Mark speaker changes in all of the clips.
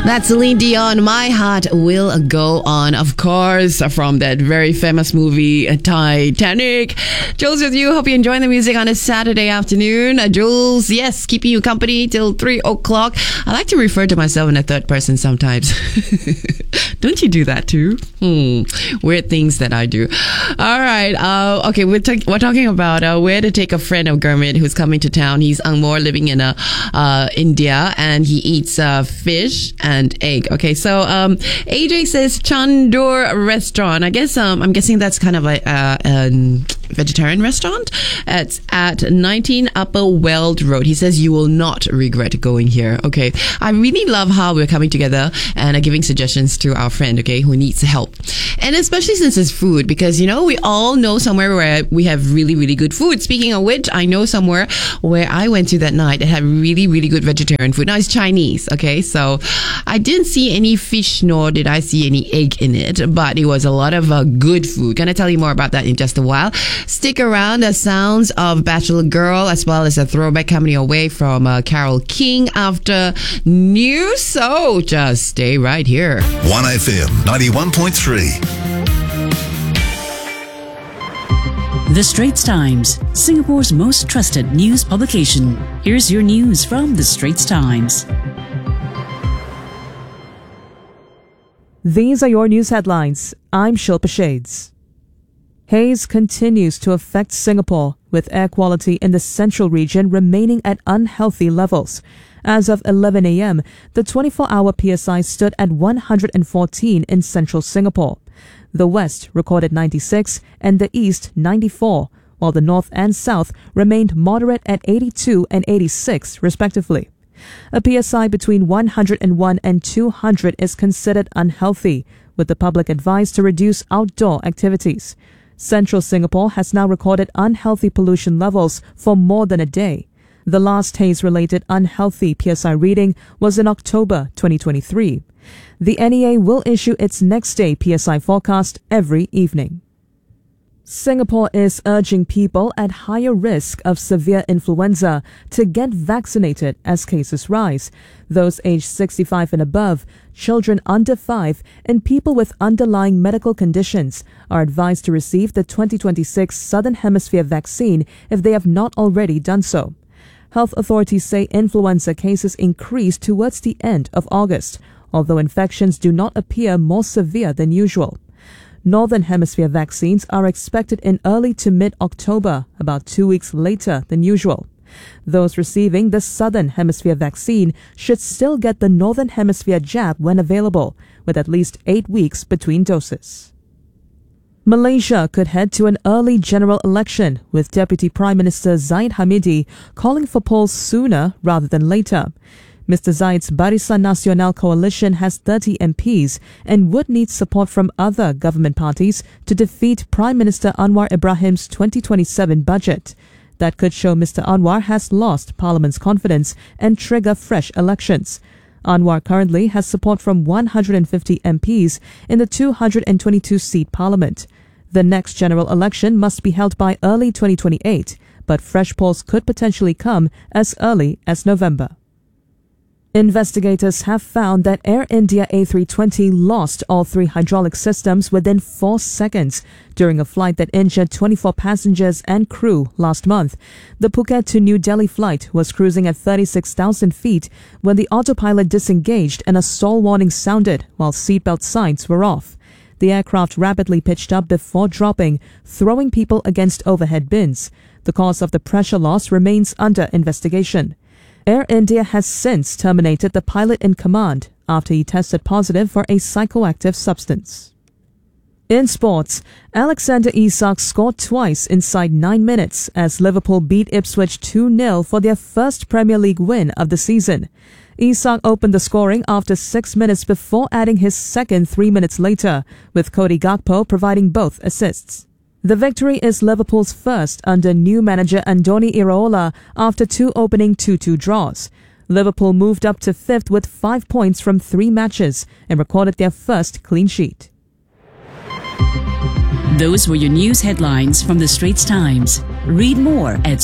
Speaker 1: That's Celine Dion, My Heart Will Go On, of course, from that very famous movie, Titanic. Jules with you. Hope you're enjoying the music on a Saturday afternoon. Jules, yes, keeping you company till 3 o'clock. I like to refer to myself in a third person sometimes. Don't you do that too? Weird things that I do. All right. Okay, we're talking about where to take a friend of Gurmit who's coming to town. He's Angmor, living in India, and he eats fish and egg. Okay, so AJ says Chandur restaurant. I guess I'm guessing that's kind of like a vegetarian restaurant. It's at 19 Upper Weld Road. He says you will not regret going here. Okay, I really love how we're coming together and are giving suggestions to our friend, okay, who needs help. And especially since it's food, because, you know, we all know somewhere where we have really, really good food. Speaking of which, I know somewhere where I went to that night that had really, really good vegetarian food. Now, it's Chinese, okay? So I didn't see any fish, nor did I see any egg in it, but it was a lot of good food. Gonna tell you more about that in just a while. Stick around. The sounds of Bachelor Girl, as well as a throwback coming away from Carole King after news. So just stay right here.
Speaker 2: 1FM 91.3.
Speaker 3: The Straits Times, Singapore's most trusted news publication. Here's your news from The Straits Times.
Speaker 4: These are your news headlines. I'm Shilpa Shades. Haze continues to affect Singapore, with air quality in the central region remaining at unhealthy levels. As of 11 a.m., the 24-hour PSI stood at 114 in central Singapore. The west recorded 96 and the east 94, while the north and south remained moderate at 82 and 86 respectively. A PSI between 101 and 200 is considered unhealthy, with the public advised to reduce outdoor activities. Central Singapore has now recorded unhealthy pollution levels for more than a day. The last haze-related unhealthy PSI reading was in October 2023. The NEA will issue its next-day PSI forecast every evening. Singapore is urging people at higher risk of severe influenza to get vaccinated as cases rise. Those aged 65 and above, children under 5, and people with underlying medical conditions are advised to receive the 2026 Southern Hemisphere vaccine if they have not already done so. Health authorities say influenza cases increased towards the end of August, although infections do not appear more severe than usual. Northern Hemisphere vaccines are expected in early to mid-October, about 2 weeks later than usual. Those receiving the Southern Hemisphere vaccine should still get the Northern Hemisphere jab when available, with at least 8 weeks between doses. Malaysia could head to an early general election, with Deputy Prime Minister Zahid Hamidi calling for polls sooner rather than later. Mr. Zahid's Barisan Nasional coalition has 30 MPs and would need support from other government parties to defeat Prime Minister Anwar Ibrahim's 2027 budget. That could show Mr. Anwar has lost Parliament's confidence and trigger fresh elections. Anwar currently has support from 150 MPs in the 222-seat Parliament. The next general election must be held by early 2028, but fresh polls could potentially come as early as November. Investigators have found that Air India A320 lost all 3 hydraulic systems within 4 seconds during a flight that injured 24 passengers and crew last month. The Phuket to New Delhi flight was cruising at 36,000 feet when the autopilot disengaged and a stall warning sounded while seatbelt signs were off. The aircraft rapidly pitched up before dropping, throwing people against overhead bins. The cause of the pressure loss remains under investigation. Air India has since terminated the pilot in command after he tested positive for a psychoactive substance. In sports, Alexander Isak scored twice inside 9 minutes as Liverpool beat Ipswich 2-0 for their first Premier League win of the season. Isak opened the scoring after 6 minutes before adding his second 3 minutes later, with Cody Gakpo providing both assists. The victory is Liverpool's first under new manager Andoni Iraola after 2 opening 2-2 draws. Liverpool moved up to 5th with 5 points from 3 matches and recorded their first clean sheet.
Speaker 3: Those were your news headlines from The Straits Times. Read more at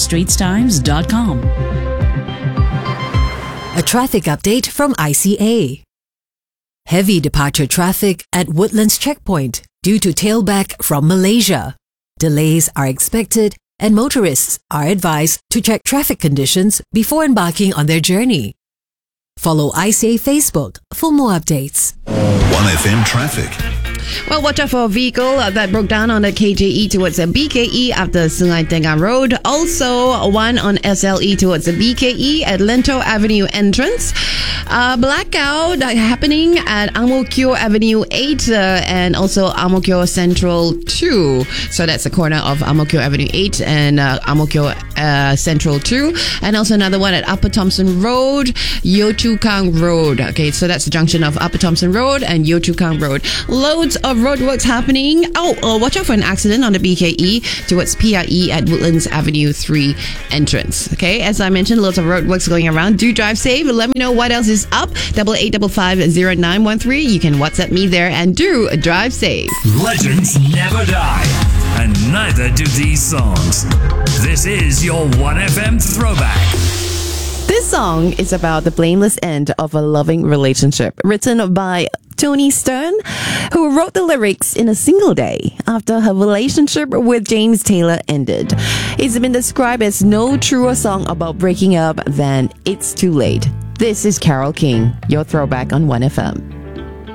Speaker 3: straitstimes.com.
Speaker 5: A traffic update from ICA. Heavy departure traffic at Woodlands Checkpoint due to tailback from Malaysia. Delays are expected and motorists are advised to check traffic conditions before embarking on their journey. Follow ICA Facebook for more updates.
Speaker 2: 1FM traffic.
Speaker 1: Well, watch out for a vehicle that broke down on the KJE towards the BKE after Sungai Tengah Road. Also, one on SLE towards the BKE at Lento Avenue entrance. Blackout happening at Ang Mo Kio Avenue 8 and also Ang Mo Kio Central 2. So that's the corner of Ang Mo Kio Avenue 8 and Ang Mo Kio Central 2. And also another one at Upper Thompson Road, Yio Chu Kang Road. Okay, so that's the junction of Upper Thompson Road and Yio Chu Kang Road. Loads of roadworks happening. Watch out for an accident on the BKE towards PRE at Woodlands Avenue 3 entrance. Okay, as I mentioned, loads of roadworks going around. Do drive safe. Let me know what else is up. 88550913. You can WhatsApp me there and do drive safe.
Speaker 6: Legends never die, and neither do these songs. This is your 1FM throwback.
Speaker 1: This song is about the blameless end of a loving relationship, written by Toni Stern, who wrote the lyrics in a single day after her relationship with James Taylor ended. It's been described as no truer song about breaking up than It's Too Late. This is Carole King, your throwback on 1FM.